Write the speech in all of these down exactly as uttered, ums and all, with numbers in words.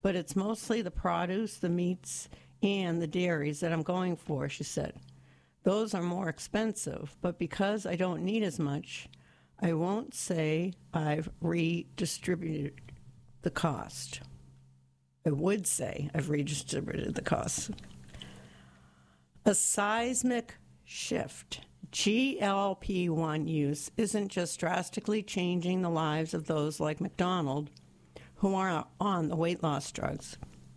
But it's mostly the produce, the meats, and the dairies that I'm going for, she said. Those are more expensive, but because I don't need as much, I won't say I've redistributed the cost. I would say I've redistributed the cost. A seismic shift. G L P one use isn't just drastically changing the lives of those like McDonald who are on the weight loss drugs.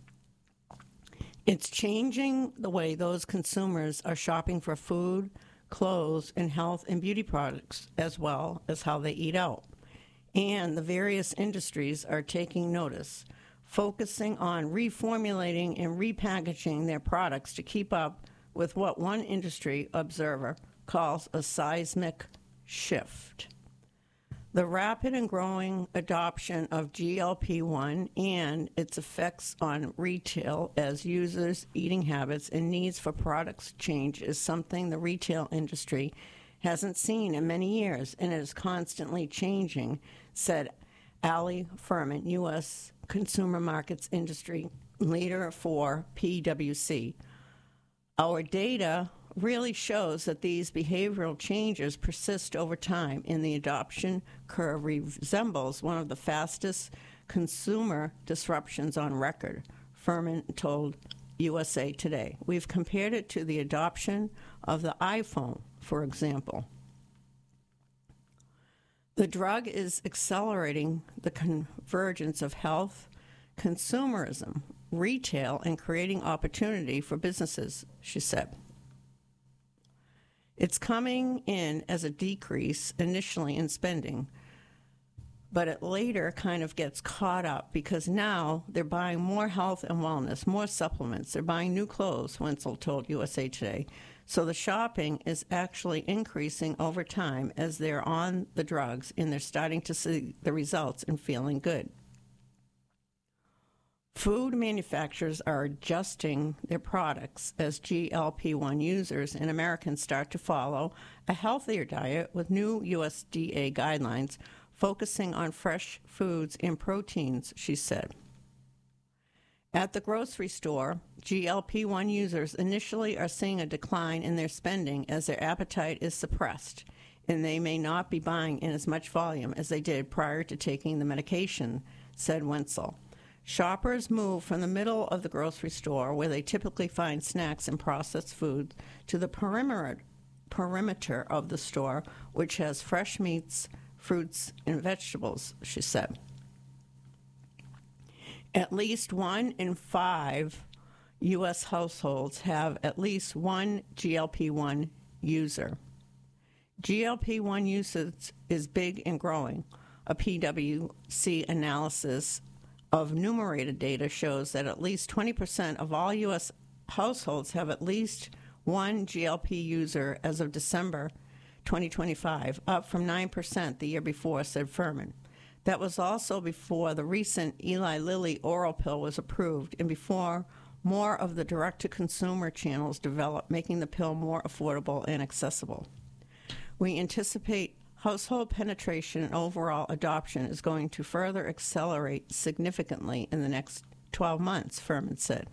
It's changing the way those consumers are shopping for food, clothes, and health and beauty products, as well as how they eat out. And the various industries are taking notice, focusing on reformulating and repackaging their products to keep up with what one industry observer calls a seismic shift. The rapid and growing adoption of G L P one and its effects on retail as users' eating habits and needs for products change is something the retail industry hasn't seen in many years, and it is constantly changing, said Ali Furman, U S Consumer Markets Industry Leader for P W C. Our data really shows that these behavioral changes persist over time, and the adoption curve resembles one of the fastest consumer disruptions on record, Furman told U S A Today. We've compared it to the adoption of the iPhone, for example. The drug is accelerating the convergence of health, consumerism, retail, and creating opportunity for businesses, she said. It's coming in as a decrease initially in spending, but it later kind of gets caught up because now they're buying more health and wellness, more supplements. They're buying new clothes, Wenzel told U S A Today. So the shopping is actually increasing over time as they're on the drugs and they're starting to see the results and feeling good. Food manufacturers are adjusting their products as G L P one users and Americans start to follow a healthier diet with new U S D A guidelines focusing on fresh foods and proteins, she said. At the grocery store, G L P one users initially are seeing a decline in their spending as their appetite is suppressed, and they may not be buying in as much volume as they did prior to taking the medication, said Wenzel. Shoppers move from the middle of the grocery store, where they typically find snacks and processed food, to the perimeter, perimeter of the store, which has fresh meats, fruits, and vegetables, she said. At least one in five U S households have at least one G L P one user. G L P one usage is big and growing. A P W C analysis of numerated data shows that at least twenty percent of all U S households have at least one G L P user as of December twenty twenty-five, up from nine percent the year before, said Furman. That was also before the recent Eli Lilly oral pill was approved and before more of the direct-to-consumer channels developed, making the pill more affordable and accessible. We anticipate household penetration and overall adoption is going to further accelerate significantly in the next twelve months, Furman said.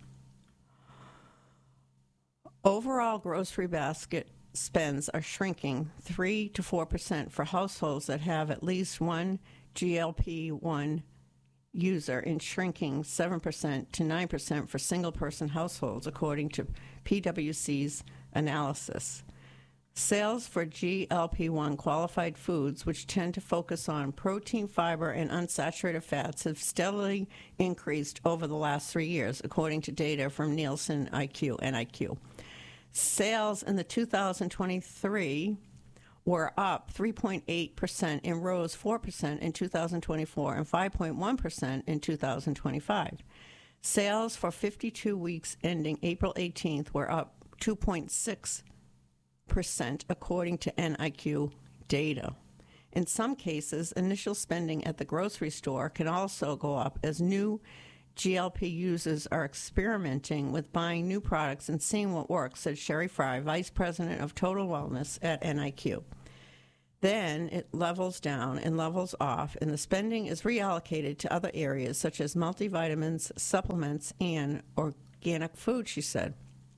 Overall grocery basket spends are shrinking three to four percent for households that have at least one G L P one user and shrinking seven percent to nine percent for single-person households, according to P W C's analysis. Sales for G L P one qualified foods, which tend to focus on protein, fiber, and unsaturated fats, have steadily increased over the last three years, according to data from Nielsen I Q and I Q. Sales in the two thousand twenty-three were up three point eight percent and rose four percent in two thousand twenty-four and five point one percent in two thousand twenty-five. Sales for fifty-two weeks ending April eighteenth were up two point six percent, according to N I Q data. In some cases, initial spending at the grocery store can also go up as new G L P users are experimenting with buying new products and seeing what works, said Sherry Fry, Vice President of Total Wellness at N I Q. Then it levels down and levels off, and the spending is reallocated to other areas such as multivitamins, supplements, and organic food, she said.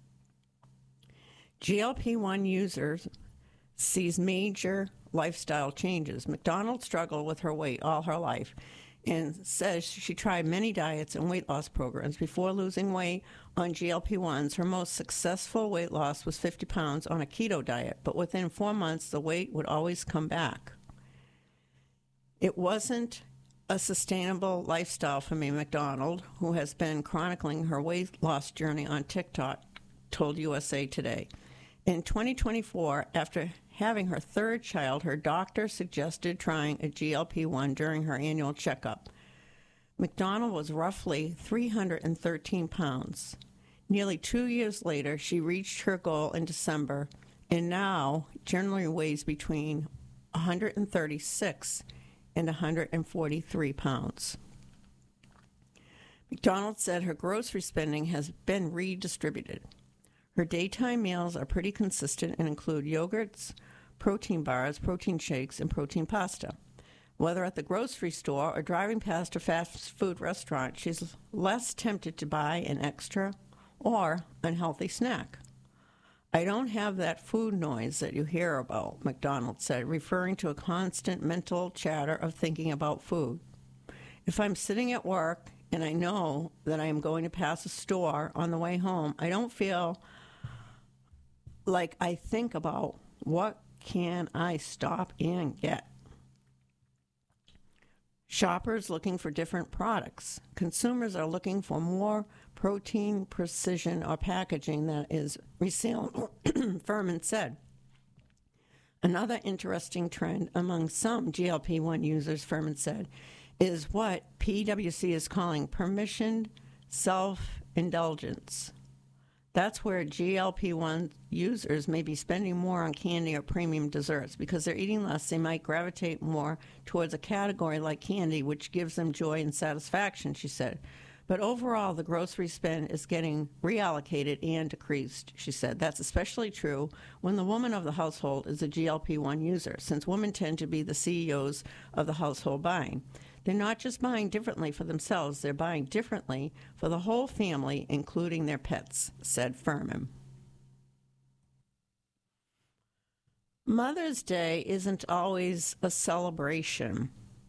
G L P one users sees major lifestyle changes. McDonald struggled with her weight all her life and says she tried many diets and weight loss programs before losing weight on G L P ones. Her most successful weight loss was fifty pounds on a keto diet, but within four months, the weight would always come back. It wasn't a sustainable lifestyle for me, McDonald, who has been chronicling her weight loss journey on TikTok, told U S A Today. In twenty twenty-four, after having her third child, her doctor suggested trying a G L P one during her annual checkup. McDonald was roughly three hundred thirteen pounds. Nearly two years later, she reached her goal in December and now generally weighs between one hundred thirty-six and one hundred forty-three pounds. McDonald said her grocery spending has been redistributed. Her daytime meals are pretty consistent and include yogurts, protein bars, protein shakes, and protein pasta. Whether at the grocery store or driving past a fast food restaurant, she's less tempted to buy an extra or unhealthy snack. I don't have that food noise that you hear about, McDonald said, referring to a constant mental chatter of thinking about food. If I'm sitting at work and I know that I am going to pass a store on the way home, I don't feel like I think about what can I stop and get. Shoppers looking for different products. Consumers are looking for more protein, precision, or packaging that is resealable, Furman said. Another interesting trend among some G L P one users, Furman said, is what P W C is calling permissioned self-indulgence. That's where G L P one users may be spending more on candy or premium desserts. Because they're eating less, they might gravitate more towards a category like candy, which gives them joy and satisfaction, she said. But overall, the grocery spend is getting reallocated and decreased, she said. That's especially true when the woman of the household is a G L P one user, since women tend to be the C E Os of the household buying. They're not just buying differently for themselves, they're buying differently for the whole family, including their pets, said Furman. Mother's Day isn't always a celebration.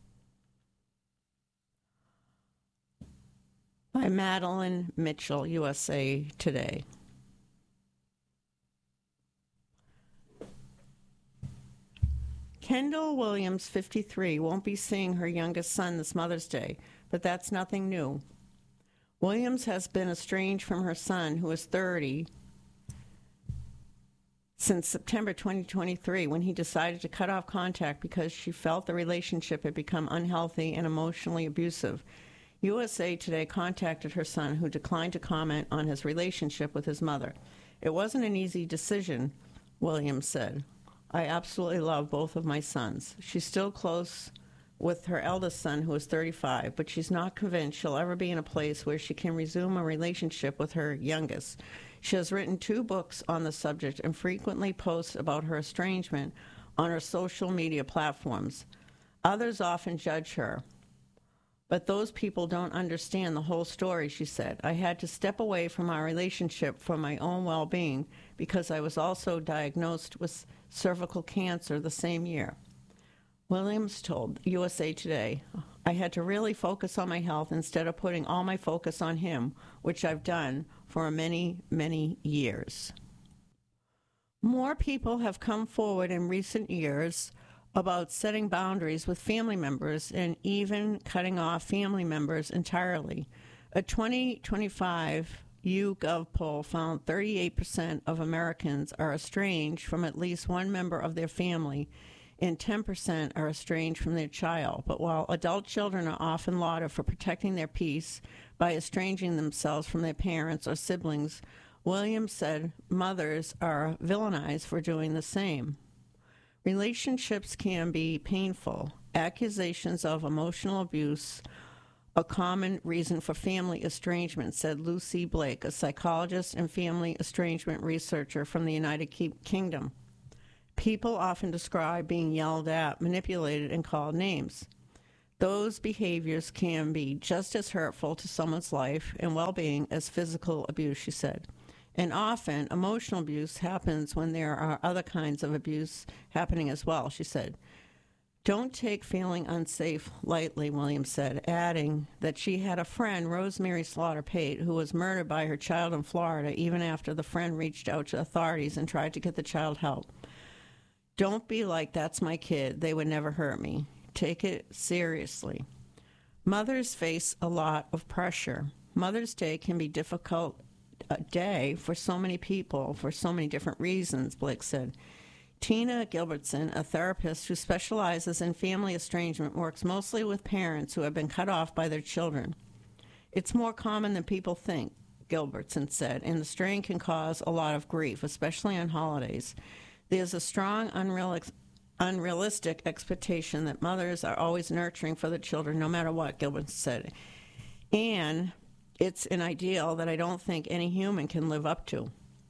By Madeline Mitchell, U S A Today. Kendall Williams, fifty-three, won't be seeing her youngest son this Mother's Day, but that's nothing new. Williams has been estranged from her son, who is thirty, since September twenty twenty-three, when he decided to cut off contact because she felt the relationship had become unhealthy and emotionally abusive. U S A Today contacted her son, who declined to comment on his relationship with his mother. It wasn't an easy decision, Williams said. I absolutely love both of my sons. She's still close with her eldest son, who is thirty-five, but she's not convinced she'll ever be in a place where she can resume a relationship with her youngest. She has written two books on the subject and frequently posts about her estrangement on her social media platforms. Others often judge her. But those people don't understand the whole story, she said. I had to step away from our relationship for my own well-being because I was also diagnosed with cervical cancer the same year. Williams told U S A Today, I had to really focus on my health instead of putting all my focus on him, which I've done for many, many years. More people have come forward in recent years about setting boundaries with family members and even cutting off family members entirely. A twenty twenty-five YouGov poll found thirty-eight percent of Americans are estranged from at least one member of their family, and ten percent are estranged from their child. But while adult children are often lauded for protecting their peace by estranging themselves from their parents or siblings, Williams said mothers are villainized for doing the same. Relationships can be painful. Accusations of emotional abuse, a common reason for family estrangement, said Lucy Blake, a psychologist and family estrangement researcher from the United Kingdom. People often describe being yelled at, manipulated, and called names. Those behaviors can be just as hurtful to someone's life and well-being as physical abuse, she said. And often, emotional abuse happens when there are other kinds of abuse happening as well, she said. Don't take feeling unsafe lightly, Williams said, adding that she had a friend, Rosemary Slaughter Pate, who was murdered by her child in Florida even after the friend reached out to authorities and tried to get the child help. Don't be like, that's my kid, they would never hurt me. Take it seriously. Mothers face a lot of pressure. Mother's Day can be difficult a day for so many people for so many different reasons, Blake said. Tina Gilbertson, a therapist who specializes in family estrangement, works mostly with parents who have been cut off by their children. It's more common than people think, Gilbertson said, and the strain can cause a lot of grief, especially on holidays. There's a strong, unrealistic unrealistic expectation that mothers are always nurturing for the children, no matter what, Gilbert said. And it's an ideal that I don't think any human can live up to.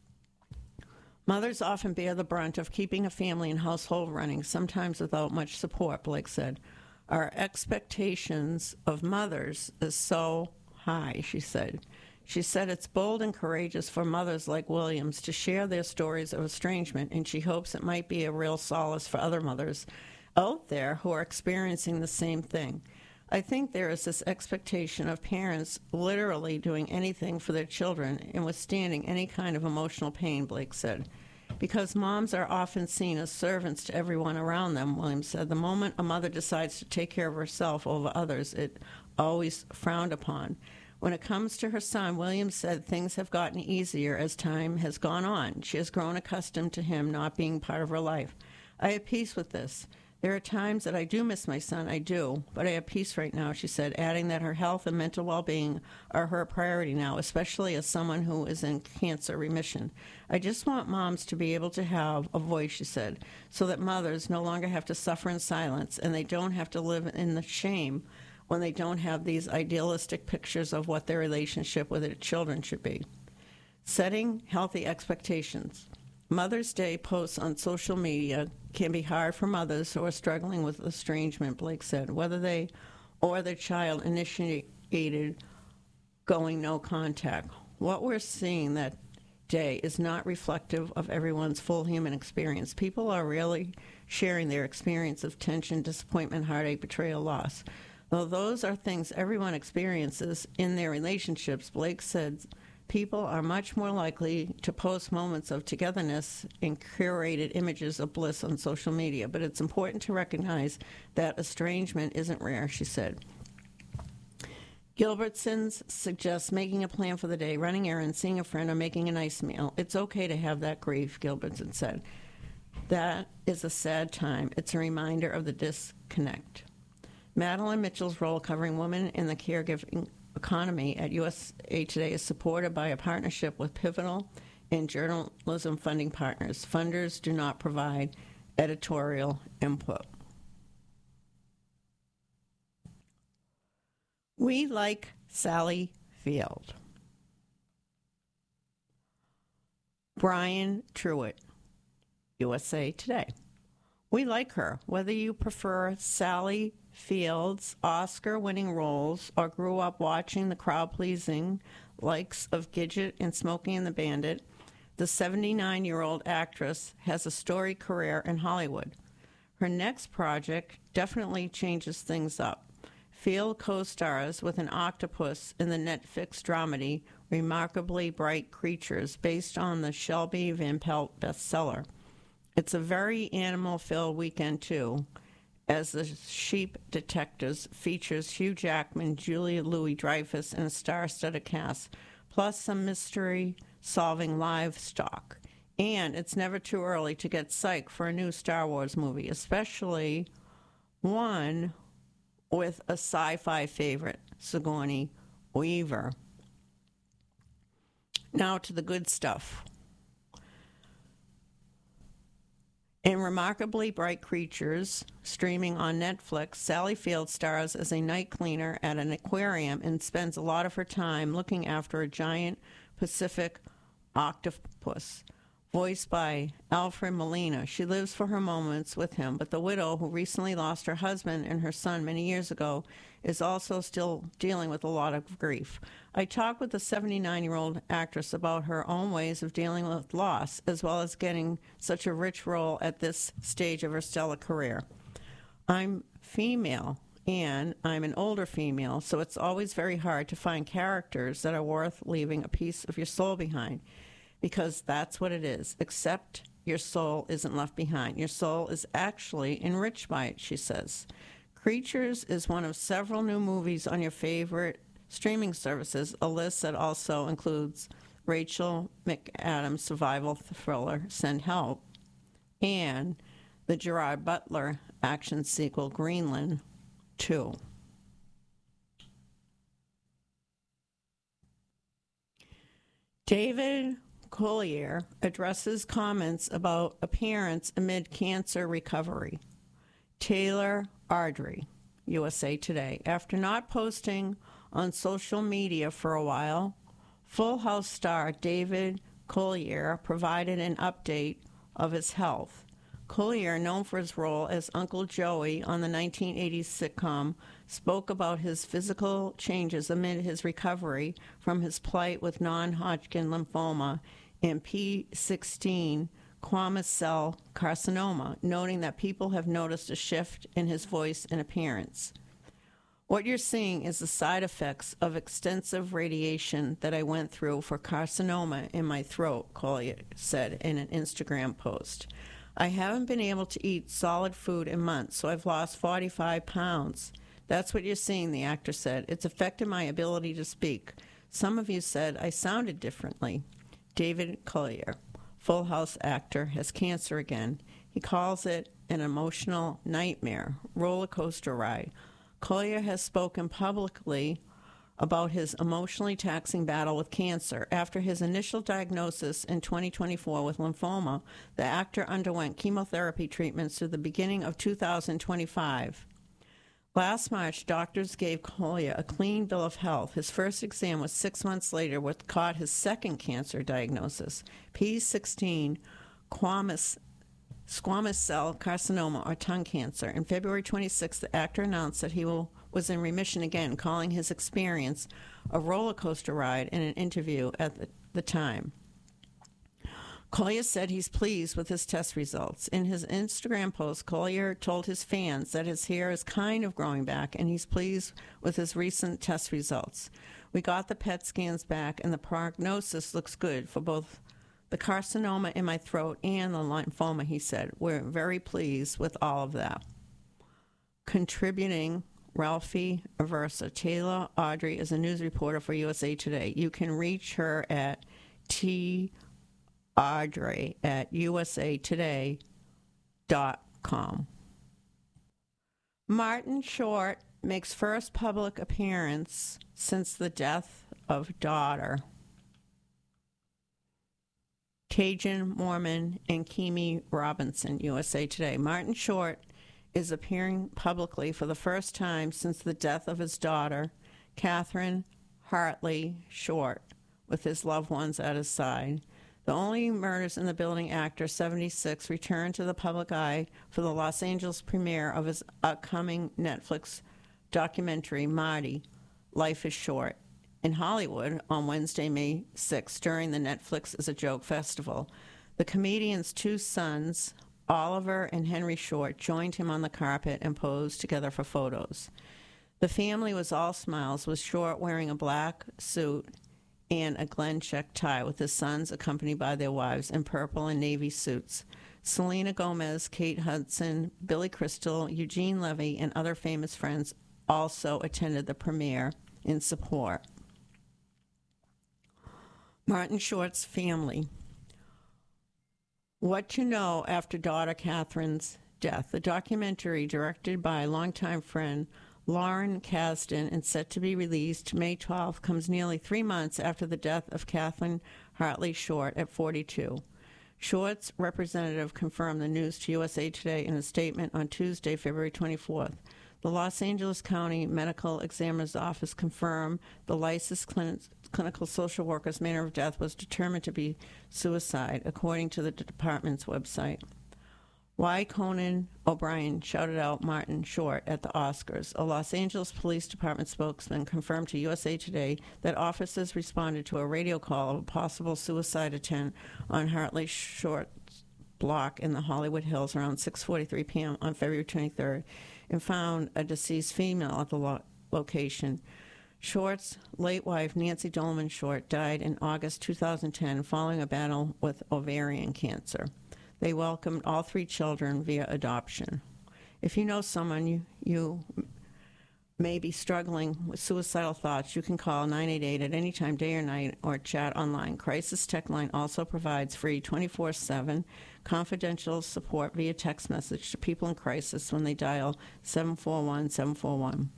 Mothers often bear the brunt of keeping a family and household running, sometimes without much support, Blake said. Our expectations of mothers is so high, she said. She said it's bold and courageous for mothers like Williams to share their stories of estrangement, and she hopes it might be a real solace for other mothers out there who are experiencing the same thing. I think there is this expectation of parents literally doing anything for their children and withstanding any kind of emotional pain, Blake said. Because moms are often seen as servants to everyone around them, Williams said. The moment a mother decides to take care of herself over others, it's always frowned upon. When it comes to her son, Williams said things have gotten easier as time has gone on. She has grown accustomed to him not being part of her life. I have peace with this. There are times that I do miss my son, I do, but I have peace right now, she said, adding that her health and mental well-being are her priority now, especially as someone who is in cancer remission. I just want moms to be able to have a voice, she said, so that mothers no longer have to suffer in silence and they don't have to live in the shame when they don't have these idealistic pictures of what their relationship with their children should be. Setting healthy expectations. Mother's Day posts on social media can be hard for mothers who are struggling with estrangement, Blake said, whether they or their child initiated going no contact. What we're seeing that day is not reflective of everyone's full human experience. People are really sharing their experience of tension, disappointment, heartache, betrayal, loss. Though those are things everyone experiences in their relationships, Blake said people are much more likely to post moments of togetherness and curated images of bliss on social media. But it's important to recognize that estrangement isn't rare, she said. Gilbertson's suggests making a plan for the day, running errands, seeing a friend, or making a nice meal. It's okay to have that grief, Gilbertson said. That is a sad time. It's a reminder of the disconnect. Madeline Mitchell's role covering women in the caregiving economy at U S A Today is supported by a partnership with Pivotal and journalism funding partners. Funders do not provide editorial input. We like Sally Field. Brian Truitt, U S A Today. We like her, whether you prefer Sally Field's Oscar-winning roles or grew up watching the crowd-pleasing likes of Gidget and Smokey and the Bandit. The seventy-nine-year-old actress has a storied career in Hollywood. Her next project definitely changes things up. Field co-stars with an octopus in the Netflix dramedy Remarkably Bright Creatures, based on the Shelby Van Pelt bestseller. It's a very animal-filled weekend, too, as The Sheep Detectives features Hugh Jackman, Julia Louis-Dreyfus, and a star-studded cast, plus some mystery-solving livestock. And it's never too early to get psyched for a new Star Wars movie, especially one with a sci-fi favorite, Sigourney Weaver. Now to the good stuff. In Remarkably Bright Creatures, streaming on Netflix, Sally Field stars as a night cleaner at an aquarium and spends a lot of her time looking after a giant Pacific octopus. voiced by Alfred Molina. She lives for her moments with him, but the widow, who recently lost her husband and her son many years ago, is also still dealing with a lot of grief. I talked with the seventy-nine-year-old actress about her own ways of dealing with loss, as well as getting such a rich role at this stage of her stellar career. I'm female, and I'm an older female, so it's always very hard to find characters that are worth leaving a piece of your soul behind. Because that's what it is, except your soul isn't left behind. Your soul is actually enriched by it, she says. Creatures is one of several new movies on your favorite streaming services, a list that also includes Rachel McAdams' survival thriller, Send Help, and the Gerard Butler action sequel, Greenland two. David Collier addresses comments about appearance amid cancer recovery. Taylor Ardrey, U S A Today. After not posting on social media for a while, Full House star David Collier provided an update of his health. Collier, known for his role as Uncle Joey on the nineteen eighties sitcom, spoke about his physical changes amid his recovery from his plight with non-Hodgkin lymphoma and p sixteen squamous cell carcinoma, noting that people have noticed a shift in his voice and appearance. What you're seeing is the side effects of extensive radiation that I went through for carcinoma in my throat, Collier said in an Instagram post. I haven't been able to eat solid food in months, so I've lost forty-five pounds. That's what you're seeing, the actor said. It's affected my ability to speak. Some of you said I sounded differently. David Collier, Full House actor, has cancer again. He calls it an emotional nightmare, roller coaster ride. Collier has spoken publicly about his emotionally taxing battle with cancer. After his initial diagnosis in twenty twenty-four with lymphoma, the actor underwent chemotherapy treatments through the beginning of two thousand twenty-five. Last March, doctors gave Collier a clean bill of health. His first exam was six months later, what caught his second cancer diagnosis, p sixteen squamous, squamous cell carcinoma, or tongue cancer. On February twenty-sixth, the actor announced that he will, was in remission again, calling his experience a roller coaster ride in an interview at the, the time. Collier said he's pleased with his test results. In his Instagram post, Collier told his fans that his hair is kind of growing back and he's pleased with his recent test results. We got the P E T scans back and the prognosis looks good for both the carcinoma in my throat and the lymphoma, he said. We're very pleased with all of that. Contributing Ralphie Aversa. Taylor Ardrey is a news reporter for U S A Today. You can reach her at T. Ardrey at U S A today dot com. Martin Short makes first public appearance since the death of daughter. Cajun Mormon and Kimi Robinson, U S A Today. Martin Short is appearing publicly for the first time since the death of his daughter, Catherine Hartley Short, with his loved ones at his side. The only Murders in the Building actor, seventy-six, returned to the public eye for the Los Angeles premiere of his upcoming Netflix documentary, Marty, Life is Short, in Hollywood on Wednesday, May sixth, during the Netflix is a Joke Festival. The comedian's two sons, Oliver and Henry Short, joined him on the carpet and posed together for photos. The family was all smiles, with Short wearing a black suit and a Glen check tie, with his sons accompanied by their wives in purple and navy suits. Selena Gomez, Kate Hudson, Billy Crystal, Eugene Levy, and other famous friends also attended the premiere in support. Martin Short's family. What to know after daughter Catherine's death. The documentary, directed by longtime friend Lauren Kasdan and set to be released May twelfth, comes nearly three months after the death of Catherine Hartley Short at forty-two. Short's representative confirmed the news to U S A Today in a statement on Tuesday, February twenty-fourth. The Los Angeles County Medical Examiner's Office confirmed the licensed clin- clinical social worker's manner of death was determined to be suicide, according to the department's website. Why Conan O'Brien shouted out Martin Short at the Oscars. A Los Angeles Police Department spokesman confirmed to U S A Today that officers responded to a radio call of a possible suicide attempt on Hartley Short's block in the Hollywood Hills around six forty-three p.m. on February twenty-third and found a deceased female at the lo- location. Short's late wife, Nancy Dolman Short, died in August two thousand ten following a battle with ovarian cancer. They welcomed all three children via adoption. If you know someone you, you may be struggling with suicidal thoughts, you can call nine eight eight at any time, day or night, or chat online. Crisis Tech Line also provides free twenty-four seven confidential support via text message to people in crisis when they dial seven four one, seven four one.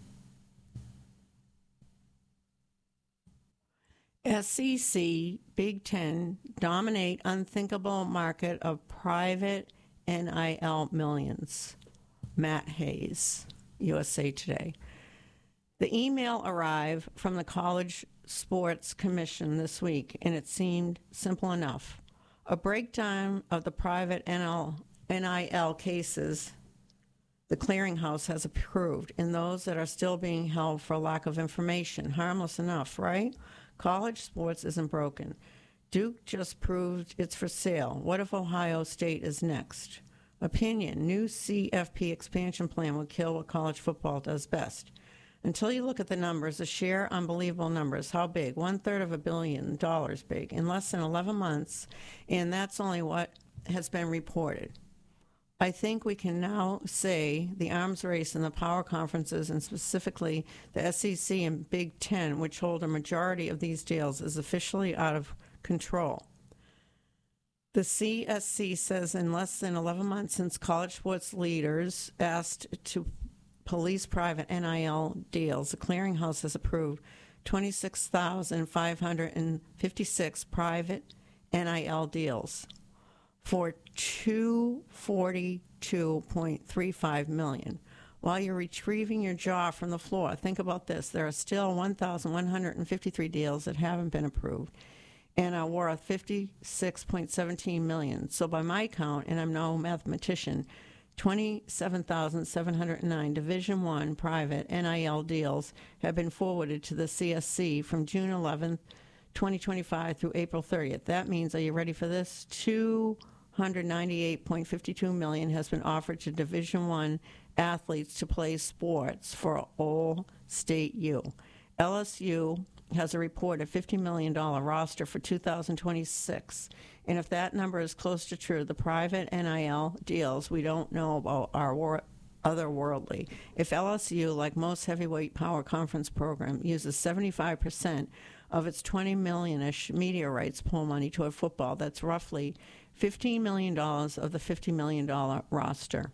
S E C, Big Ten, dominate unthinkable market of private N I L millions. Matt Hayes, U S A Today. The email arrived from the College Sports Commission this week, and it seemed simple enough. A breakdown of the private N I L cases the clearinghouse has approved, and those that are still being held for lack of information. Harmless enough, right? College sports isn't broken. Duke just proved it's for sale. What if Ohio State is next? Opinion, new C F P expansion plan will kill what college football does best. Until you look at the numbers, the sheer unbelievable numbers. How big? One-third of a billion dollars big in less than eleven months, and that's only what has been reported. I think we can now say the arms race in the power conferences, and specifically the S E C and Big Ten, which hold a majority of these deals, is officially out of control. The C S C says in less than eleven months since college sports leaders asked to police private N I L deals, the clearinghouse has approved twenty-six thousand five hundred fifty-six private N I L deals for two hundred forty-two point three five million dollars. While you're retrieving your jaw from the floor, think about this. There are still one thousand one hundred fifty-three deals that haven't been approved and are worth fifty-six point one seven million dollars. So by my count, and I'm no mathematician, twenty-seven thousand seven hundred nine Division I private N I L deals have been forwarded to the C S C from June eleventh, twenty twenty-five through April thirtieth. That means, are you ready for this? two hundred ninety-eight point five two million dollars has been offered to Division I athletes to play sports for All State U. L S U has a reported fifty million dollars roster for two thousand twenty-six. And if that number is close to true, the private N I L deals we don't know about are wor- otherworldly. If L S U, like most heavyweight power conference program, uses seventy-five percent of its twenty million-ish media rights pool money toward football, that's roughly fifteen million dollars of the fifty million dollars roster.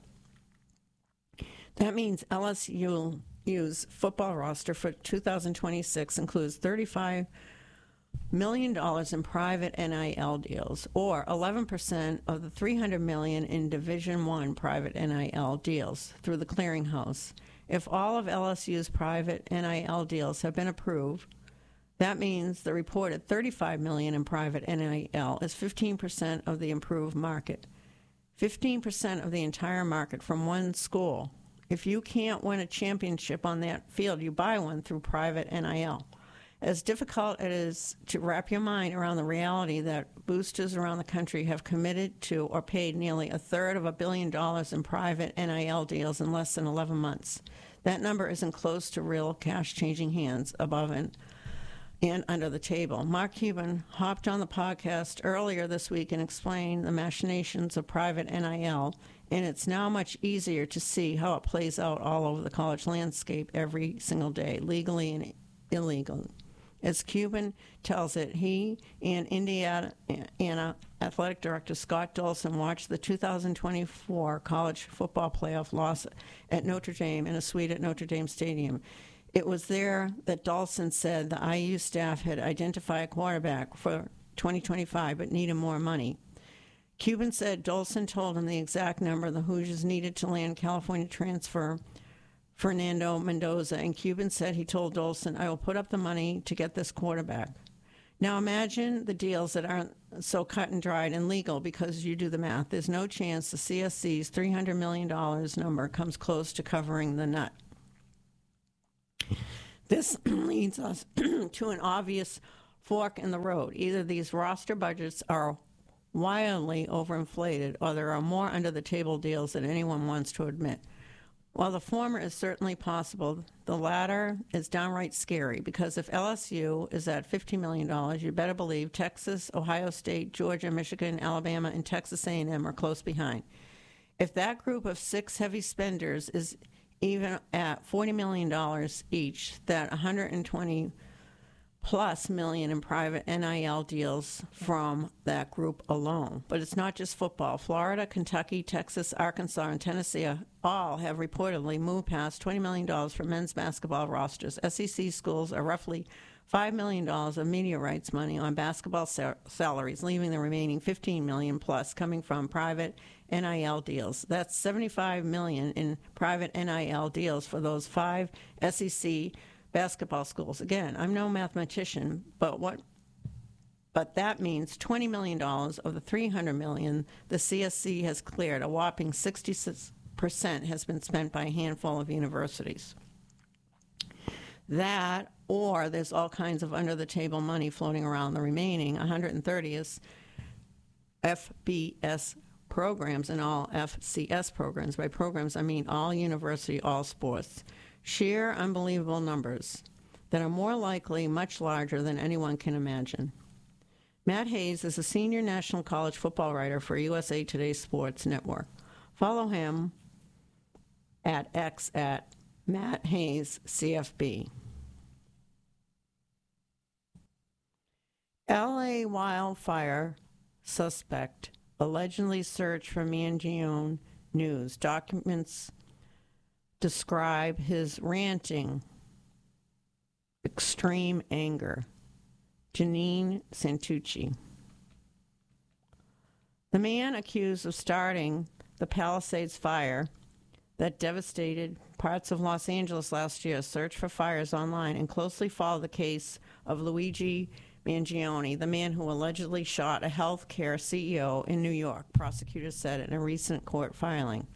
That means L S U's football roster for two thousand twenty-six includes thirty-five million dollars in private N I L deals, or eleven percent of the three hundred million dollars in Division I private N I L deals through the clearinghouse. If all of L S U's private N I L deals have been approved, that means the reported thirty-five million dollars in private N I L is fifteen percent of the improved market. fifteen percent of the entire market from one school. If you can't win a championship on that field, you buy one through private N I L. As difficult it is to wrap your mind around the reality that boosters around the country have committed to or paid nearly a third of a billion dollars in private N I L deals in less than eleven months. That number isn't close to real cash changing hands above and and under the table. Mark Cuban hopped on the podcast earlier this week and explained the machinations of private N I L, and it's now much easier to see how it plays out all over the college landscape every single day, legally and illegally. As Cuban tells it, he and Indiana Athletic Director Scott Dolson watched the two thousand twenty-four college football playoff loss at Notre Dame in a suite at Notre Dame Stadium. It was there that Dolson said the I U staff had identified a quarterback for twenty twenty-five but needed more money. Cuban said Dolson told him the exact number the Hoosiers needed to land California transfer Fernando Mendoza, and Cuban said he told Dolson, I will put up the money to get this quarterback. Now imagine the deals that aren't so cut and dried and legal because you do the math. There's no chance the C S C's three hundred million dollars number comes close to covering the nut. This leads us to an obvious fork in the road. Either these roster budgets are wildly overinflated or there are more under-the-table deals than anyone wants to admit. While the former is certainly possible, the latter is downright scary because if L S U is at fifty million dollars, you better believe Texas, Ohio State, Georgia, Michigan, Alabama, and Texas A and M are close behind. If that group of six heavy spenders is even at forty million dollars each, that one hundred twenty plus million in private N I L deals from that group alone. But it's not just football. Florida, Kentucky, Texas, Arkansas, and Tennessee all have reportedly moved past twenty million dollars for men's basketball rosters. S E C schools are roughly five million dollars of media rights money on basketball sal- salaries, leaving the remaining fifteen million dollars plus coming from private N I L deals. That's seventy-five million dollars in private N I L deals for those five S E C basketball schools. Again, I'm no mathematician, but what but that means twenty million dollars of the three hundred million dollars the C S C has cleared. A whopping sixty-six percent has been spent by a handful of universities. That, or there's all kinds of under-the-table money floating around the remaining one hundred thirty F B S programs and all F C S programs. By programs, I mean all university, all sports. Sheer unbelievable numbers that are more likely much larger than anyone can imagine. Matt Hayes is a senior national college football writer for U S A Today Sports Network. Follow him at X at Matt Hayes C F B. L A wildfire suspect allegedly searched for Mangione News. Documents describe his ranting, extreme anger. Janine Santucci. The man accused of starting the Palisades fire that devastated parts of Los Angeles last year searched for fires online and closely followed the case of Luigi Mangione, the man who allegedly shot a healthcare C E O in New York, prosecutors said in a recent court filing.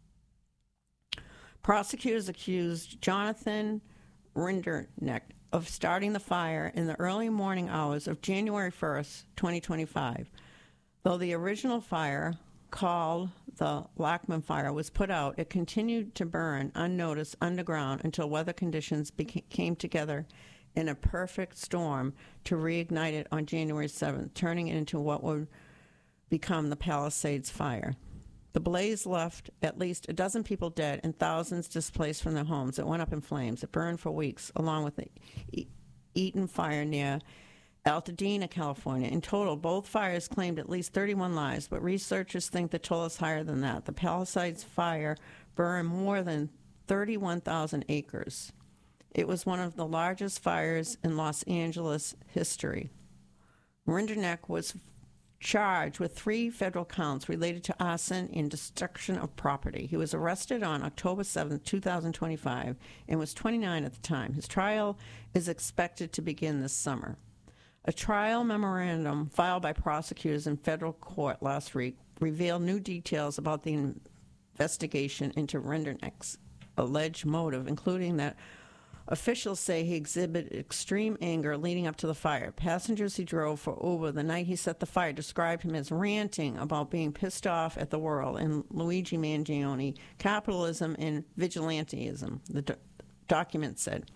Prosecutors accused Jonathan Rinderknecht of starting the fire in the early morning hours of January first, twenty twenty-five. Though the original fire, called the Lackman Fire, was put out, it continued to burn unnoticed underground until weather conditions beca- came together in a perfect storm to reignite it on January seventh, turning it into what would become the Palisades Fire. The blaze left at least a dozen people dead and thousands displaced from their homes. It went up in flames. It burned for weeks, along with the e- Eaton Fire near Altadena, California. In total, both fires claimed at least thirty-one lives, but researchers think the total is higher than that. The Palisades Fire burned more than thirty-one thousand acres. It was one of the largest fires in Los Angeles history. Rinderknecht was charged with three federal counts related to arson and destruction of property. He was arrested on October seventh, twenty twenty-five, and was twenty-nine at the time. His trial is expected to begin this summer. A trial memorandum filed by prosecutors in federal court last week revealed new details about the investigation into Rinderknecht's alleged motive, including that officials say he exhibited extreme anger leading up to the fire. Passengers he drove for Uber the night he set the fire described him as ranting about being pissed off at the world and Luigi Mangione, capitalism and vigilantism, the do- document said.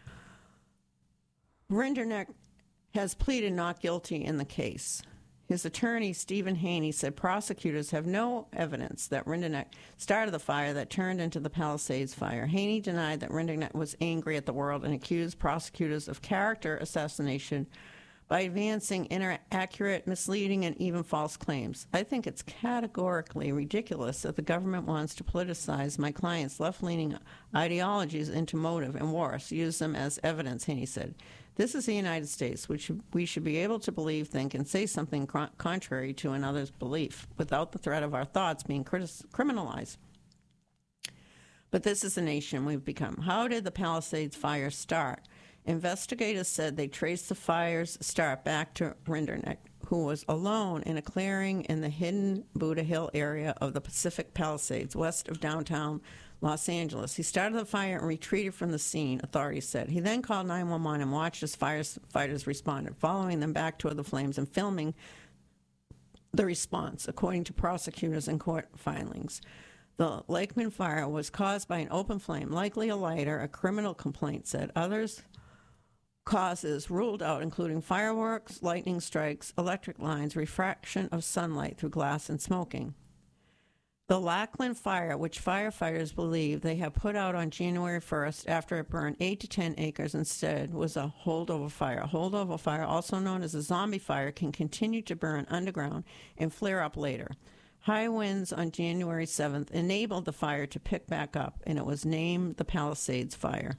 Rinderknecht has pleaded not guilty in the case. His attorney, Stephen Haney, said prosecutors have no evidence that Rinderknecht started the fire that turned into the Palisades Fire. Haney denied that Rinderknecht was angry at the world and accused prosecutors of character assassination by advancing inaccurate, misleading, and even false claims. I think it's categorically ridiculous that the government wants to politicize my client's left-leaning ideologies into motive and worse, use them as evidence, Haney said. This is the United States, which we should be able to believe, think, and say something cr- contrary to another's belief without the threat of our thoughts being critis- criminalized. But this is the nation we've become. How did the Palisades fire start? Investigators said they traced the fire's start back to Rinderneck, who was alone in a clearing in the hidden Buddha Hill area of the Pacific Palisades, west of downtown Los Angeles. He started the fire and retreated from the scene, authorities said. He then called nine one one and watched as firefighters responded, following them back toward the flames and filming the response, according to prosecutors and court filings. The Lakeman fire was caused by an open flame, likely a lighter, a criminal complaint said. Others causes ruled out, including fireworks, lightning strikes, electric lines, refraction of sunlight through glass, and smoking. The Lakeland fire, which firefighters believe they have put out on January first after it burned eight to ten acres instead, was a holdover fire. A holdover fire, also known as a zombie fire, can continue to burn underground and flare up later. High winds on January seventh enabled the fire to pick back up, and it was named the Palisades Fire.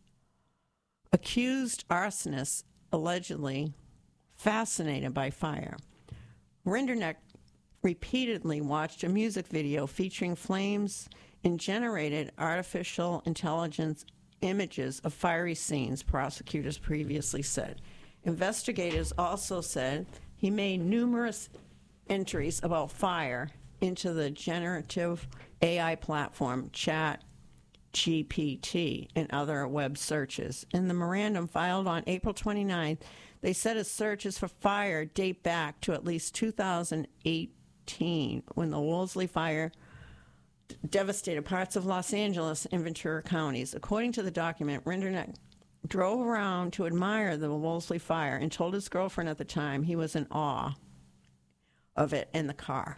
Accused arsonists allegedly fascinated by fire. Rinderneck repeatedly watched a music video featuring flames and generated artificial intelligence images of fiery scenes, prosecutors previously said. Investigators also said he made numerous entries about fire into the generative A I platform Chat G P T and other web searches. In the memorandum filed on April twenty-ninth, they said his searches for fire date back to at least two thousand eighteen, when the Wolseley fire devastated parts of Los Angeles and Ventura counties. According to the document, Rinderneck drove around to admire the Wolseley fire and told his girlfriend at the time he was in awe of it in the car.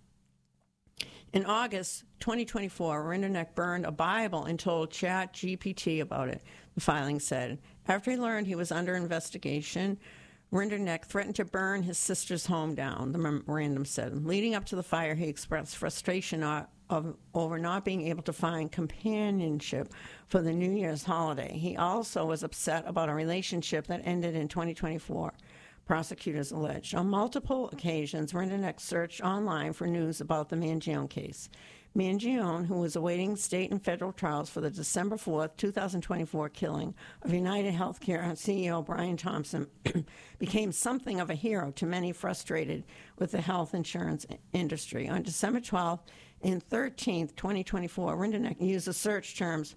In August twenty twenty-four, Rinderneck burned a Bible and told Chat G P T about it, the filing said. After he learned he was under investigation, Rinderneck threatened to burn his sister's home down, the memorandum said. Leading up to the fire, he expressed frustration of, over not being able to find companionship for the New Year's holiday. He also was upset about a relationship that ended in twenty twenty-four. Prosecutors alleged. On multiple occasions, Rinderneck searched online for news about the Mangione case. Mangione, who was awaiting state and federal trials for the December fourth, twenty twenty-four killing of United Healthcare C E O Brian Thompson, became something of a hero to many frustrated with the health insurance industry. On December twelfth and thirteenth, twenty twenty-four, Rinderneck used the search terms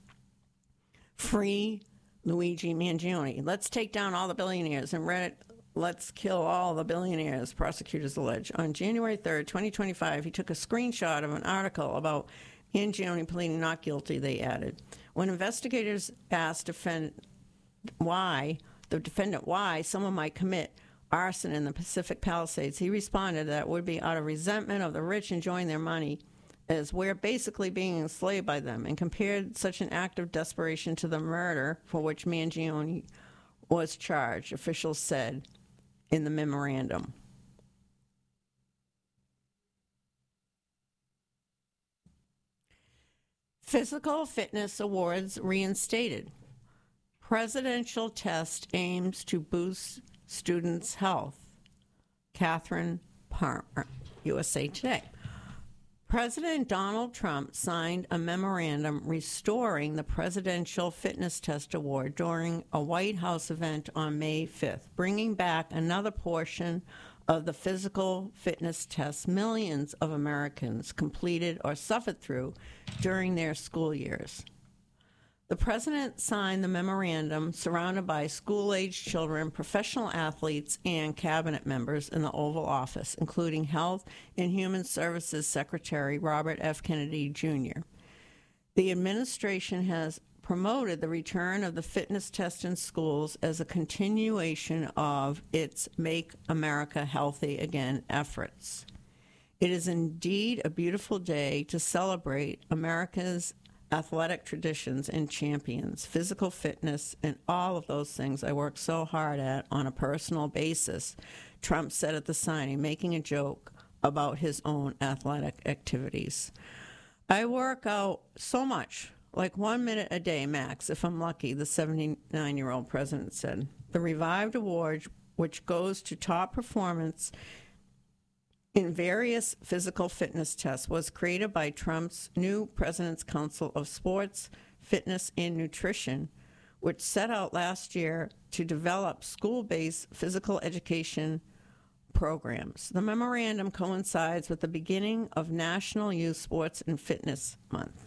free Luigi Mangione. Let's take down all the billionaires, and Reddit, let's kill all the billionaires, prosecutors allege. On January third, twenty twenty-five, he took a screenshot of an article about Mangione pleading not guilty, they added. When investigators asked defend why, the defendant why someone might commit arson in the Pacific Palisades, he responded that it would be out of resentment of the rich enjoying their money, as we're basically being enslaved by them, and compared such an act of desperation to the murder for which Mangione was charged, officials said in the memorandum. Physical Fitness Awards reinstated. Presidential test aims to boost students' health. Catherine Palmer, U S A Today. President Donald Trump signed a memorandum restoring the Presidential Fitness Test Award during a White House event on May fifth, bringing back another portion of the physical fitness tests millions of Americans completed or suffered through during their school years. The president signed the memorandum surrounded by school-aged children, professional athletes, and cabinet members in the Oval Office, including Health and Human Services Secretary Robert F. Kennedy, Junior The administration has promoted the return of the fitness test in schools as a continuation of its Make America Healthy Again efforts. It is indeed a beautiful day to celebrate America's athletic traditions and champions, physical fitness, and all of those things I work so hard at on a personal basis, Trump said at the signing, making a joke about his own athletic activities. I work out so much, like one minute a day max, if I'm lucky, the seventy-nine-year-old president said. The revived award, which goes to top performance in various physical fitness tests was created by Trump's new President's Council of Sports, Fitness, and Nutrition, which set out last year to develop school-based physical education programs. The memorandum coincides with the beginning of National Youth Sports and Fitness Month.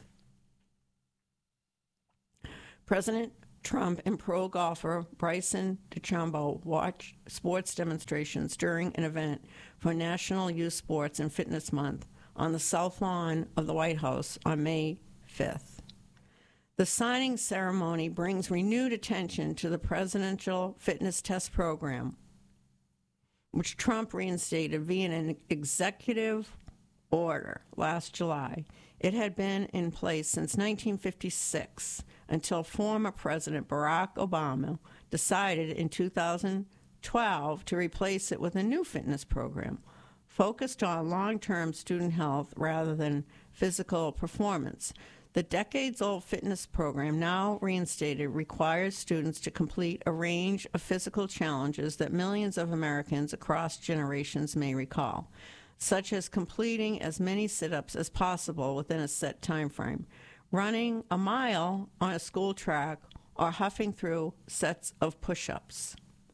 President Trump and pro golfer Bryson DeChambeau watched sports demonstrations during an event for National Youth Sports and Fitness Month on the South Lawn of the White House on May fifth. The signing ceremony brings renewed attention to the presidential fitness test program, which Trump reinstated via an executive order last July. It had been in place since nineteen fifty-six until former President Barack Obama decided in two thousand twelve to replace it with a new fitness program focused on long-term student health rather than physical performance. The decades-old fitness program, now reinstated, requires students to complete a range of physical challenges that millions of Americans across generations may recall, such as completing as many sit-ups as possible within a set time frame, running a mile on a school track, or huffing through sets of push-ups.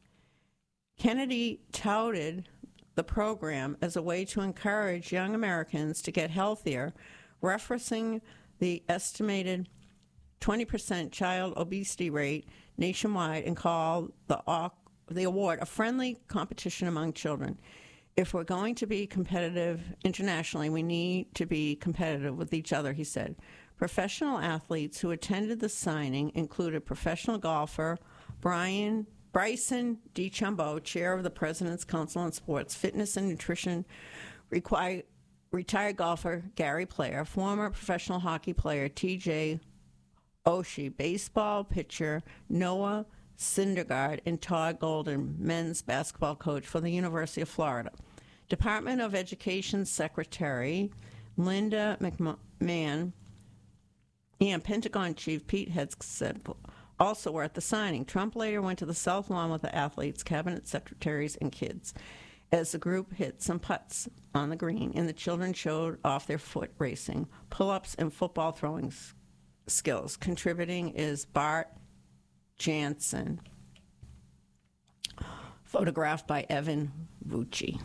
Kennedy touted the program as a way to encourage young Americans to get healthier, referencing the estimated twenty percent child obesity rate nationwide, and called the, the award a friendly competition among children. If we're going to be competitive internationally, we need to be competitive with each other, he said. Professional athletes who attended the signing included professional golfer Brian Bryson DeChambeau, chair of the President's Council on Sports, Fitness, and Nutrition, required retired golfer Gary Player, former professional hockey player T J Oshie, baseball pitcher Noah Syndergaard, and Todd Golden, men's basketball coach for the University of Florida. Department of Education Secretary Linda McMahon and Pentagon Chief Pete Hegseth also were at the signing. Trump later went to the South Lawn with the athletes, cabinet secretaries, and kids as the group hit some putts on the green, and the children showed off their foot racing, pull-ups, and football throwing s- skills. Contributing is Bart Jansen, photographed by Evan Vucci.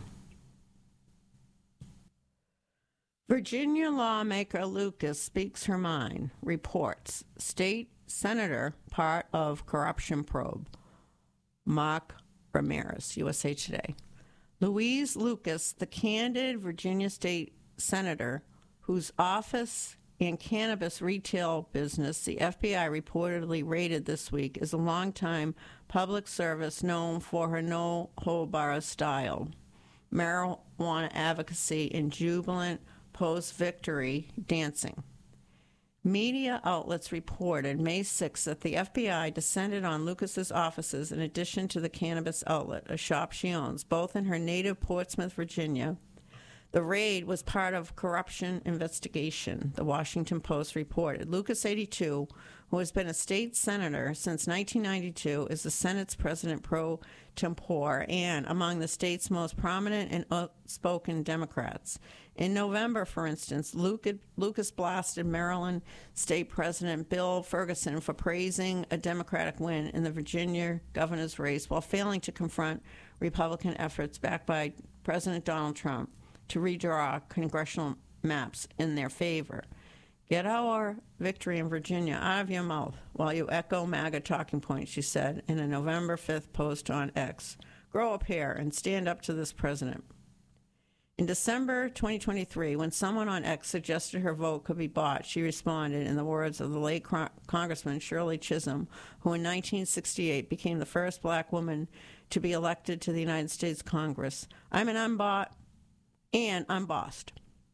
Virginia lawmaker Lucas speaks her mind, reports. State Senator, part of corruption probe. Mark Ramirez, U S A Today. Louise Lucas, the candid Virginia State Senator, whose office and cannabis retail business the F B I reportedly raided this week, is a longtime public service known for her no-hold-barred style, marijuana advocacy, and jubilant post-victory dancing. Media outlets reported May sixth that the F B I descended on Lucas's offices in addition to the cannabis outlet, a shop she owns, both in her native Portsmouth, Virginia. The raid was part of corruption investigation, the Washington Post reported. Lucas, eighty-two, who has been a state senator since nineteen ninety-two, is the Senate's president pro tempore and among the state's most prominent and outspoken Democrats. In November, for instance, Lucas blasted Maryland State President Bill Ferguson for praising a Democratic win in the Virginia governor's race while failing to confront Republican efforts backed by President Donald Trump to redraw congressional maps in their favor. Get our victory in Virginia out of your mouth while you echo MAGA talking points, she said in a November fifth post on X. Grow a pair and stand up to this president. In December twenty twenty-three, when someone on X suggested her vote could be bought, she responded in the words of the late Congressman Shirley Chisholm, who in nineteen sixty-eight became the first black woman to be elected to the United States Congress. I'm an unbought and unbossed.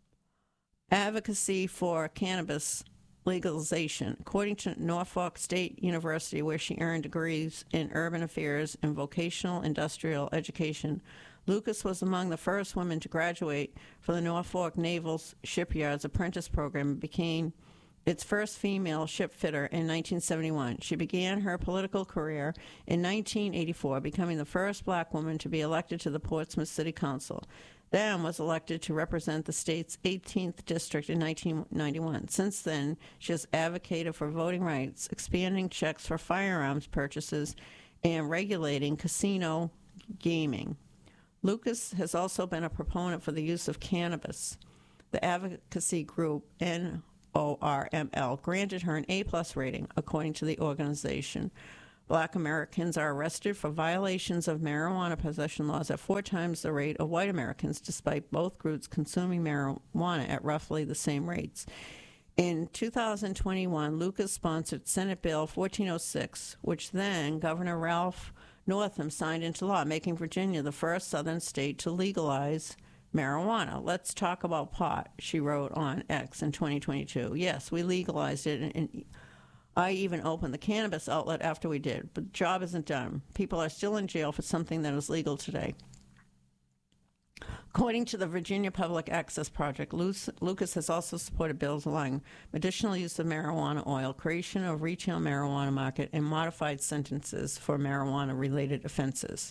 Advocacy for cannabis legalization. According to Norfolk State University, where she earned degrees in urban affairs and vocational industrial education, Lucas was among the first women to graduate from the Norfolk Naval Shipyard's apprentice program and became its first female ship fitter in nineteen seventy-one. She began her political career in nineteen eighty-four, becoming the first black woman to be elected to the Portsmouth City Council. then was elected to represent the state's eighteenth district in nineteen ninety-one. Since then, she has advocated for voting rights, expanding checks for firearms purchases, and regulating casino gaming. Lucas has also been a proponent for the use of cannabis. The advocacy group N O R M L granted her an A-plus rating, according to the organization. Black Americans are arrested for violations of marijuana possession laws at four times the rate of white Americans, despite both groups consuming marijuana at roughly the same rates. In two thousand twenty-one, Lucas sponsored Senate Bill fourteen oh six, which then Governor Ralph Northam signed into law, making Virginia the first southern state to legalize marijuana. Let's talk about pot, she wrote on X in twenty twenty-two. Yes, we legalized it, and, and I even opened the cannabis outlet after we did, but the job isn't done. People are still in jail for something that is legal today. According to the Virginia Public Access Project, Lucas has also supported bills allowing medicinal use of marijuana oil, creation of retail marijuana market, and modified sentences for marijuana-related offenses.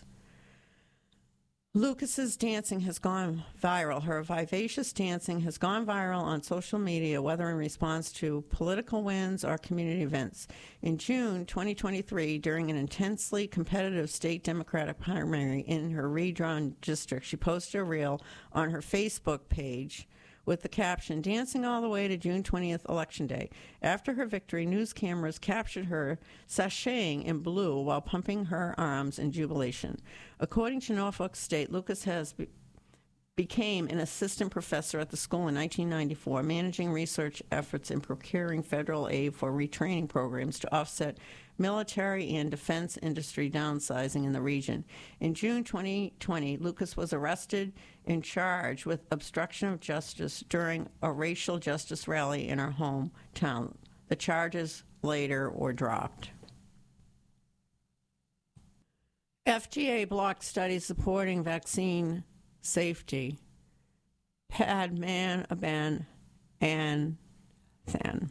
Lucas's dancing has gone viral. Her vivacious dancing has gone viral on social media, whether in response to political wins or community events. In June twenty twenty-three, during an intensely competitive state Democratic primary in her redrawn district, she posted a reel on her Facebook page with the caption, "Dancing all the way to June twentieth, Election Day." After her victory, news cameras captured her sashaying in blue while pumping her arms in jubilation. According to Norfolk State, Lucas has be- became an assistant professor at the school in nineteen ninety-four, managing research efforts and procuring federal aid for retraining programs to offset military and defense industry downsizing in the region. In June twenty twenty, Lucas was arrested and charged with obstruction of justice during a racial justice rally in her hometown. The charges later were dropped. F D A blocked studies supporting vaccine safety. Padmanabhan and Than.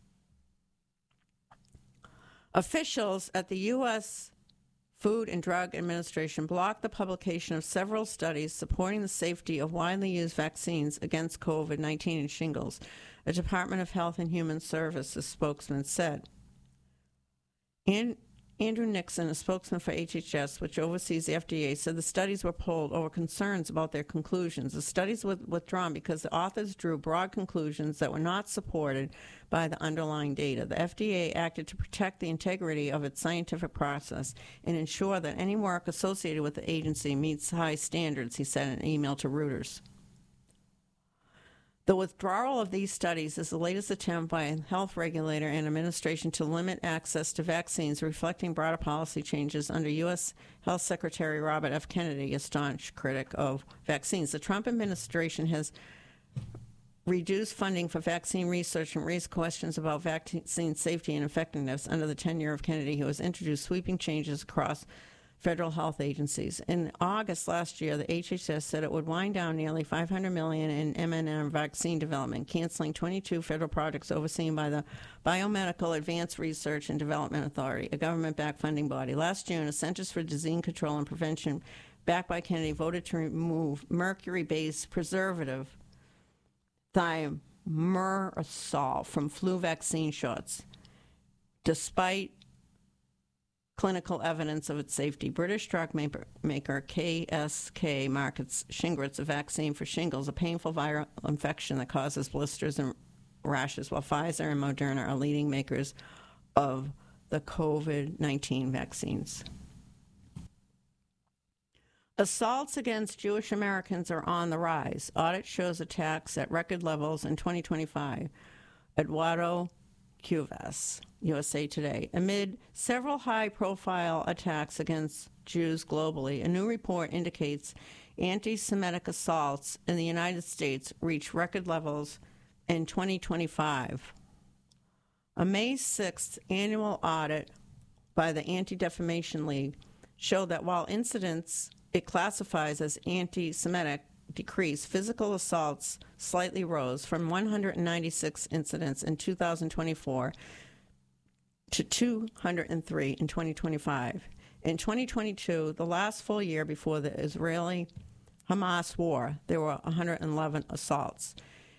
Officials at the U S Food and Drug Administration blocked the publication of several studies supporting the safety of widely used vaccines against COVID nineteen and shingles, a Department of Health and Human Services spokesman said. And Andrew Nixon, a spokesman for H H S, which oversees the F D A, said the studies were pulled over concerns about their conclusions. The studies were withdrawn because the authors drew broad conclusions that were not supported by the underlying data. The F D A acted to protect the integrity of its scientific process and ensure that any work associated with the agency meets high standards, he said in an email to Reuters. The withdrawal of these studies is the latest attempt by a health regulator and administration to limit access to vaccines, reflecting broader policy changes under U S Health Secretary Robert F. Kennedy, a staunch critic of vaccines. The Trump administration has reduced funding for vaccine research and raised questions about vaccine safety and effectiveness under the tenure of Kennedy, who has introduced sweeping changes across federal health agencies. In August last year, the H H S said it would wind down nearly five hundred million dollars in M and M vaccine development, canceling twenty-two federal projects overseen by the Biomedical Advanced Research and Development Authority, a government-backed funding body. Last June, the Centers for Disease Control and Prevention, backed by Kennedy, voted to remove mercury-based preservative thimerosal from flu vaccine shots, despite clinical evidence of its safety. British drug maker, maker K S K markets Shingrix, a vaccine for shingles, a painful viral infection that causes blisters and rashes, while Pfizer and Moderna are leading makers of the COVID nineteen vaccines. Assaults against Jewish Americans are on the rise. Audit shows attacks at record levels in twenty twenty-five. Eduardo Cuvas, U S A Today. Amid several high-profile attacks against Jews globally, a new report indicates anti-Semitic assaults in the United States reached record levels in twenty twenty-five. A May sixth annual audit by the Anti-Defamation League showed that while incidents it classifies as anti-Semitic decreased, physical assaults slightly rose from one hundred ninety-six incidents in two thousand twenty-four to two hundred three in twenty twenty-five. In twenty twenty-two, the last full year before the Israeli Hamas war, there were one hundred eleven assaults.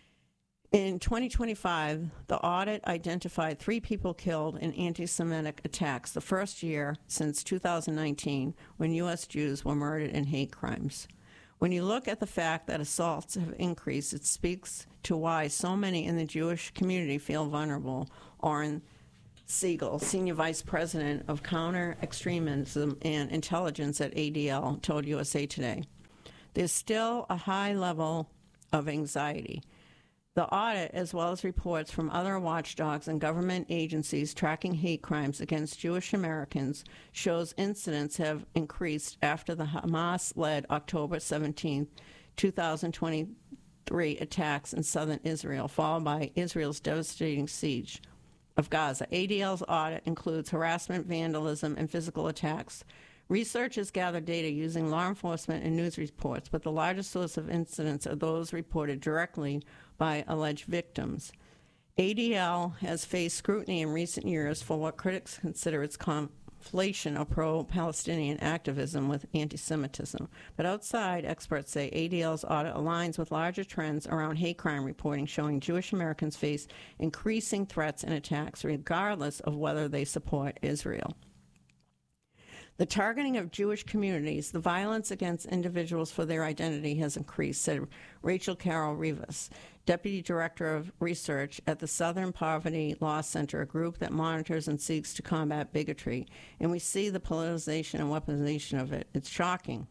In twenty twenty-five, the audit identified three people killed in anti-Semitic attacks, the first year since two thousand nineteen when U S Jews were murdered in hate crimes. When you look at the fact that assaults have increased, it speaks to why so many in the Jewish community feel vulnerable. Oren Siegel, Senior Vice President of Counter-Extremism and Intelligence at A D L, told U S A Today. There's still a high level of anxiety. The audit, as well as reports from other watchdogs and government agencies tracking hate crimes against Jewish Americans, shows incidents have increased after the Hamas-led October seventeenth, two thousand twenty-three attacks in southern Israel, followed by Israel's devastating siege of Gaza. A D L's audit includes harassment, vandalism, and physical attacks. Researchers gather data using law enforcement and news reports, but the largest source of incidents are those reported directly by alleged victims. A D L has faced scrutiny in recent years for what critics consider its conflation of pro-Palestinian activism with anti-Semitism. But outside, experts say A D L's audit aligns with larger trends around hate crime reporting, showing Jewish Americans face increasing threats and attacks regardless of whether they support Israel. The targeting of Jewish communities, the violence against individuals for their identity has increased, said Rachel Carroll Rivas, Deputy Director of Research at the Southern Poverty Law Center, a group that monitors and seeks to combat bigotry. And we see the politicization and weaponization of it. It's shocking.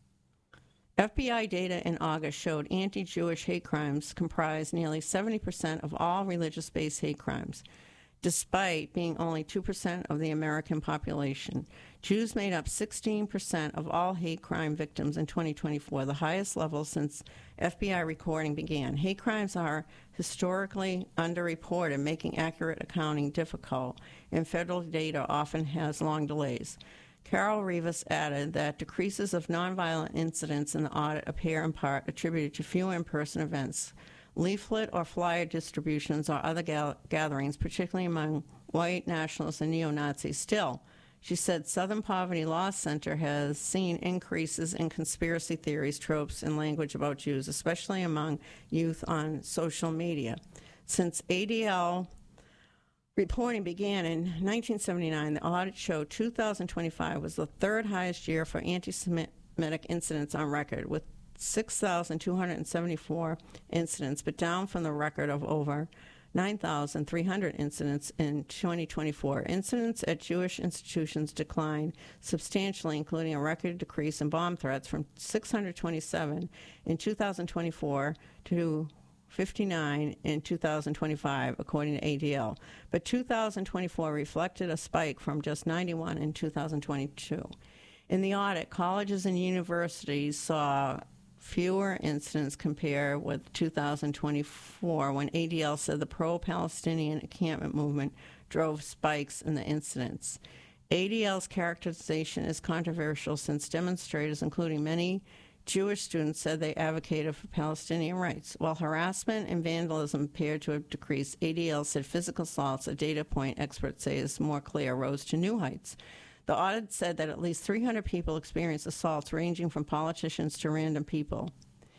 F B I data in August showed anti-Jewish hate crimes comprise nearly seventy percent of all religious-based hate crimes, despite being only two percent of the American population. Jews made up sixteen percent of all hate crime victims in twenty twenty-four, the highest level since F B I recording began. Hate crimes are historically underreported, making accurate accounting difficult, and federal data often has long delays. Carol Rivas added that decreases of nonviolent incidents in the audit appear in part attributed to fewer in-person events, leaflet or flyer distributions, or other ga- gatherings, particularly among white nationalists and neo-Nazis. Still, she said Southern Poverty Law Center has seen increases in conspiracy theories, tropes, and language about Jews, especially among youth on social media. Since A D L reporting began in nineteen seventy-nine, the audit showed two thousand twenty-five was the third highest year for anti-Semitic incidents on record, with six thousand two hundred seventy-four incidents, but down from the record of over nine thousand three hundred incidents in twenty twenty-four. Incidents at Jewish institutions declined substantially, including a record decrease in bomb threats from six hundred twenty-seven in two thousand twenty-four to fifty-nine in two thousand twenty-five, according to A D L. But two thousand twenty-four reflected a spike from just ninety-one in two thousand twenty-two. In the audit, colleges and universities saw fewer incidents compared with two thousand twenty-four, when A D L said the pro-Palestinian encampment movement drove spikes in the incidents. A D L's characterization is controversial since demonstrators, including many Jewish students, said they advocated for Palestinian rights. While harassment and vandalism appeared to have decreased, A D L said physical assaults, a data point experts say is more clear, rose to new heights. The audit said that at least three hundred people experienced assaults ranging from politicians to random people.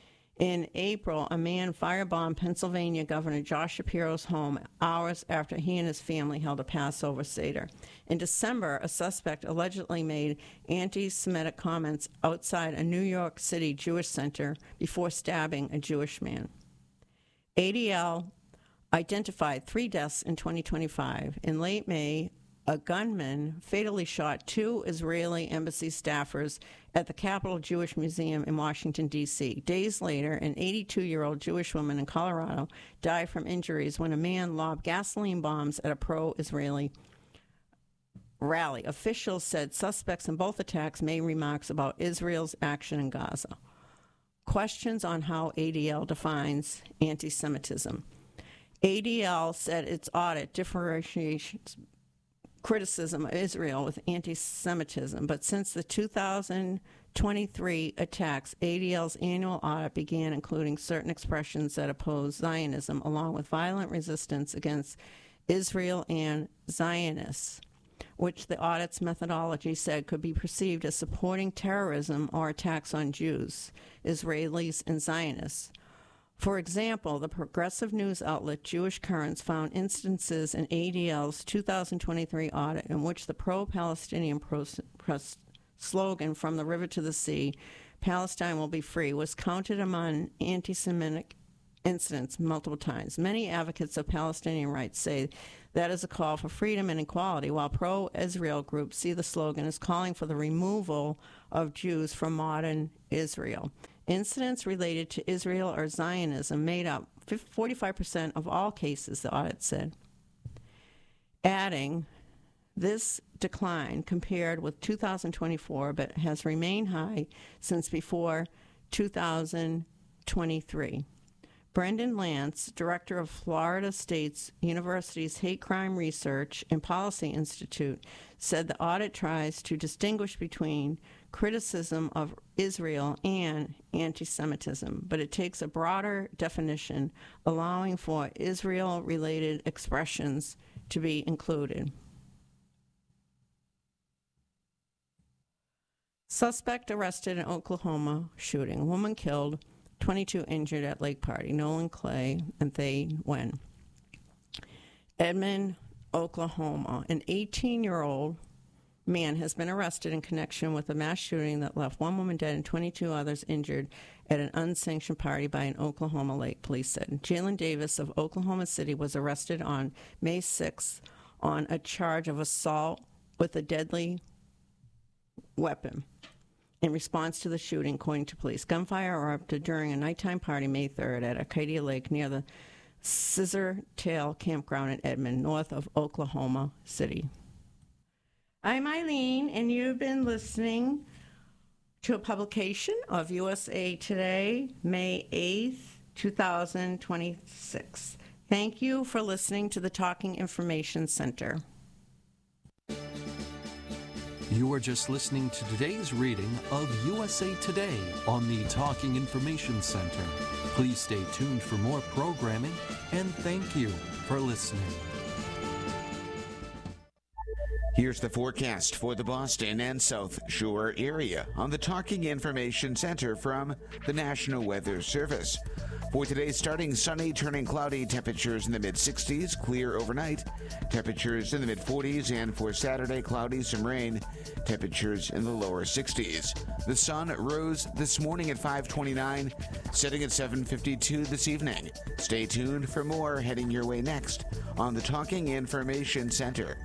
In April, a man firebombed Pennsylvania Governor Josh Shapiro's home hours after he and his family held a Passover Seder. In December, a suspect allegedly made anti-Semitic comments outside a New York City Jewish center before stabbing a Jewish man. A D L identified three deaths in twenty twenty-five. In late May, a gunman fatally shot two Israeli embassy staffers at the Capitol Jewish Museum in Washington, D C Days later, an eighty-two-year-old Jewish woman in Colorado died from injuries when a man lobbed gasoline bombs at a pro-Israeli rally. Officials said suspects in both attacks made remarks about Israel's action in Gaza. Questions on how A D L defines anti-Semitism. A D L said its audit differentiates criticism of Israel with anti-Semitism, but since the two thousand twenty-three attacks, A D L's annual audit began including certain expressions that oppose Zionism, along with violent resistance against Israel and Zionists. which the audit's methodology said could be perceived as supporting terrorism or attacks on Jews, Israelis, and Zionists. For example, the progressive news outlet Jewish Currents found instances in A D L's two thousand twenty-three audit in which the pro-Palestinian pros- pros- slogan "From the river to the sea, Palestine will be free" was counted among anti-Semitic incidents multiple times. Many advocates of Palestinian rights say that is a call for freedom and equality, while pro-Israel groups see the slogan as calling for the removal of Jews from modern Israel. Incidents related to Israel or Zionism made up forty-five percent of all cases, the audit said. Adding, this decline compared with two thousand twenty-four, but has remained high since before two thousand twenty-three. Brendan Lance, director of Florida State University's Hate Crime Research and Policy Institute, said the audit tries to distinguish between criticism of Israel and anti-Semitism, but it takes a broader definition, allowing for Israel-related expressions to be included. Suspect arrested in Oklahoma shooting. Woman killed, twenty-two injured at Lake Party. Nolan Clay and Thay Wen. Edmond, Oklahoma. An eighteen-year-old man has been arrested in connection with a mass shooting that left one woman dead and twenty-two others injured at an unsanctioned party by an Oklahoma Lake, police said. Jalen Davis of Oklahoma City was arrested on May sixth on a charge of assault with a deadly weapon in response to the shooting, according to police. Gunfire erupted during a nighttime party May third at Arcadia Lake near the Scissor Tail Campground in Edmond, north of Oklahoma City. I'm Eileen, and you've been listening to a publication of U S A Today, May eighth, twenty twenty-six. Thank you for listening to the Talking Information Center. You are just listening to today's reading of U S A Today on the Talking Information Center. Please stay tuned for more programming, and thank you for listening. Here's the forecast for the Boston and South Shore area on the Talking Information Center from the National Weather Service. For today, starting sunny, turning cloudy, temperatures in the mid sixties, clear overnight, temperatures in the mid forties, and for Saturday, cloudy, some rain, temperatures in the lower sixties. The sun rose this morning at five twenty-nine, setting at seven fifty-two this evening. Stay tuned for more heading your way next on the Talking Information Center.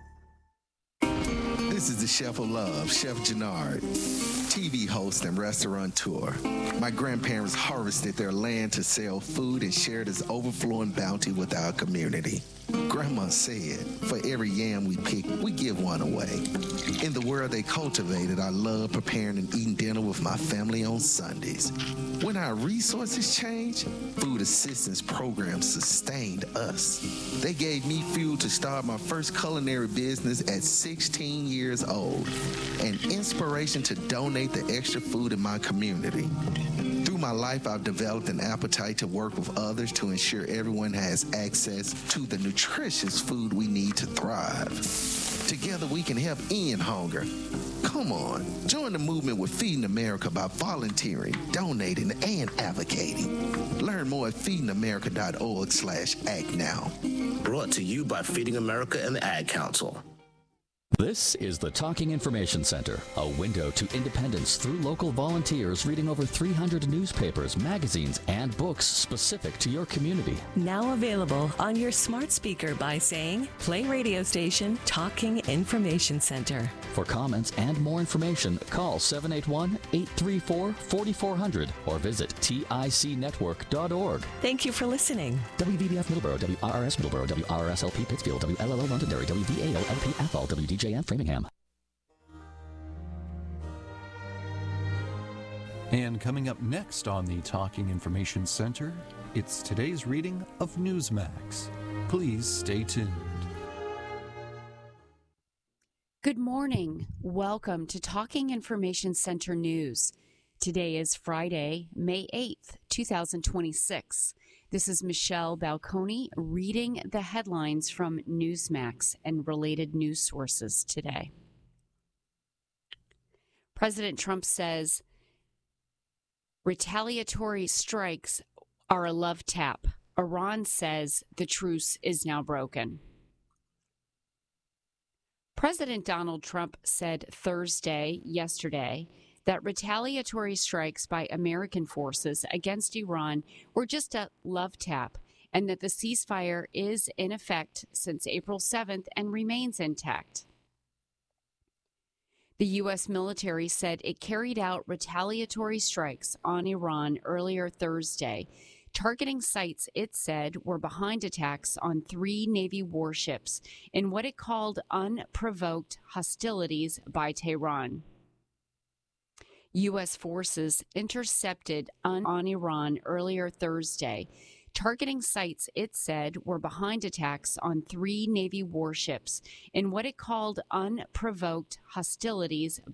This is the Chef of Love, Chef Gennard, T V host and restaurateur. My grandparents harvested their land to sell food and share this overflowing bounty with our community. Grandma said, for every yam we pick, we give one away. In the world they cultivated, I love preparing and eating dinner with my family on Sundays. When our resources changed, food assistance programs sustained us. They gave me fuel to start my first culinary business at sixteen years old, and inspiration to donate the extra food in my community. Through my life, I've developed an appetite to work with others to ensure everyone has access to the nutritious food we need to thrive. Together, we can help end hunger. Come on, join the movement with Feeding America by volunteering, donating, and advocating. Learn more at feeding america dot org slash act now. Brought to you by Feeding America and the Ad Council. This is the Talking Information Center, a window to independence through local volunteers reading over three hundred newspapers, magazines, and books specific to your community. Now available on your smart speaker by saying, play radio station Talking Information Center. For comments and more information, call seven eight one, eight three four, four four zero zero or visit tic network dot org. Thank you for listening. W V B F Middleborough, W R R S Middleborough, W R R S L P Pittsfield, W L L O Londonderry, W V A O L P Athol, W D J N Framingham. And coming up next on the Talking Information Center, it's today's reading of Newsmax. Please stay tuned. Good morning. Welcome to Talking Information Center News. Today is Friday, May eighth, two thousand twenty-six. This is Michelle Balconi reading the headlines from Newsmax and related news sources today. President Trump says retaliatory strikes are a love tap. Iran says the truce is now broken. President Donald Trump said Thursday, yesterday, that retaliatory strikes by American forces against Iran were just a love tap, and that the ceasefire is in effect since April seventh and remains intact. The U S military said it carried out retaliatory strikes on Iran earlier Thursday, targeting sites it said were behind attacks on three Navy warships in what it called unprovoked hostilities by Tehran. U S forces intercepted on, on Iran earlier Thursday, targeting sites it said were behind attacks on three Navy warships in what it called unprovoked hostilities